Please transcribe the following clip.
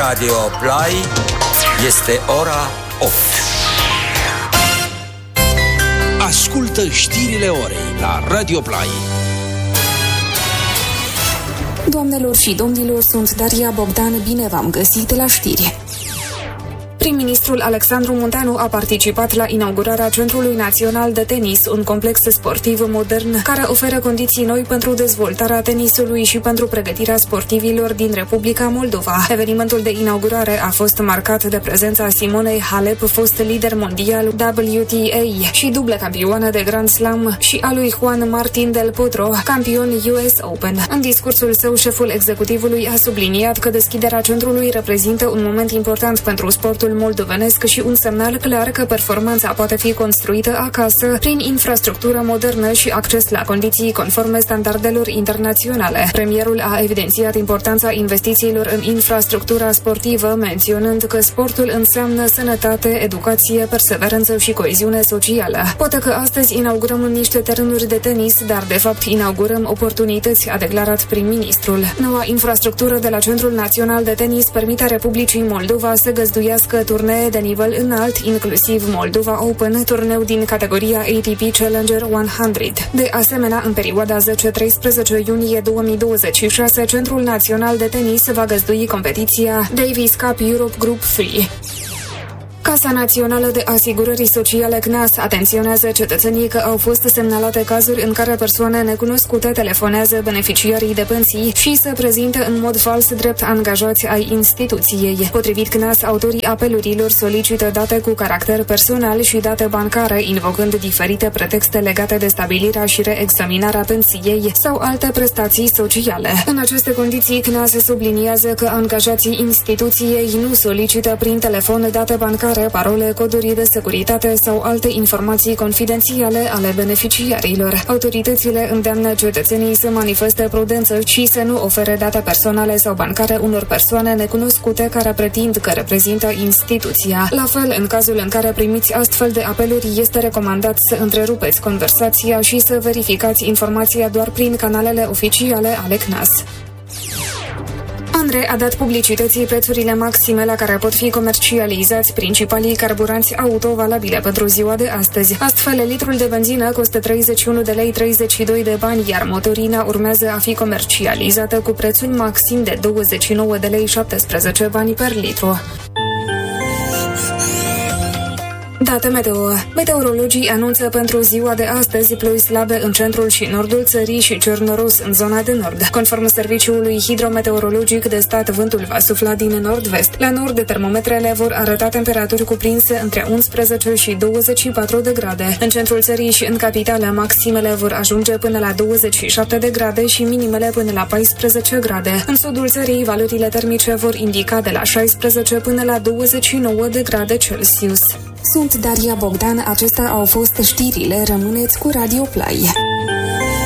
Radio Play este ora 8. Ascultă știrile orei la Radio Play. Doamnelor și domnilor, sunt Daria Bogdan, bine v-am găsit la știri. Prim-ministrul Alexandru Munteanu a participat la inaugurarea Centrului Național de Tenis, un complex sportiv modern care oferă condiții noi pentru dezvoltarea tenisului și pentru pregătirea sportivilor din Republica Moldova. Evenimentul de inaugurare a fost marcat de prezența Simonei Halep, fost lider mondial WTA și dublă campioană de Grand Slam, și a lui Juan Martín del Potro, campion US Open. În discursul său, șeful executivului a subliniat că deschiderea centrului reprezintă un moment important pentru sportul moldovenesc și un semnal clar că performanța poate fi construită acasă prin infrastructură modernă și acces la condiții conforme standardelor internaționale. Premierul a evidențiat importanța investițiilor în infrastructura sportivă, menționând că sportul înseamnă sănătate, educație, perseverență și coeziune socială. Poate că astăzi inaugurăm niște terenuri de tenis, dar de fapt inaugurăm oportunități, a declarat prim-ministrul. Noua infrastructură de la Centrul Național de Tenis permite Republicii Moldova să găzduiască turnee de nivel înalt, inclusiv Moldova Open, turneu din categoria ATP Challenger 100. De asemenea, în perioada 10-13 iunie 2026, Centrul Național de Tenis va găzdui competiția Davis Cup Europe Group 3. Casa Națională de Asigurări Sociale CNAS atenționează cetățenii că au fost semnalate cazuri în care persoane necunoscute telefonează beneficiarii de pensii și se prezintă în mod fals drept angajați ai instituției. Potrivit CNAS, autorii apelurilor solicită date cu caracter personal și date bancare, invocând diferite pretexte legate de stabilirea și reexaminarea pensiei sau alte prestații sociale. În aceste condiții, CNAS subliniază că angajații instituției nu solicită prin telefon date bancare, parole, coduri de securitate sau alte informații confidențiale ale beneficiarilor. Autoritățile îndeamnă cetățenii să manifeste prudență și să nu ofere date personale sau bancare unor persoane necunoscute care pretind că reprezintă instituția. La fel, în cazul în care primiți astfel de apeluri, este recomandat să întrerupeți conversația și să verificați informația doar prin canalele oficiale ale CNAS. ANRE a dat publicității prețurile maxime la care pot fi comercializați principalii carburanți auto valabile pentru ziua de astăzi. Astfel, litrul de benzină costă 31 de lei 32 de bani, iar motorina urmează a fi comercializată cu prețuri maxim de 29 de lei 17 bani per litru. Date meteo. Meteorologii anunță pentru ziua de astăzi ploi slabe în centrul și nordul țării și cer noros în zona de nord. Conform Serviciului Hidrometeorologic de Stat, vântul va sufla din nord-vest. La nord, termometrele vor arăta temperaturi cuprinse între 11 și 24 de grade. În centrul țării și în capitală, maximele vor ajunge până la 27 de grade și minimele până la 14 grade. În sudul țării, valorile termice vor indica de la 16 până la 29 de grade Celsius. Sunt Daria Bogdan, acestea au fost știrile, rămâneți cu Radio Play.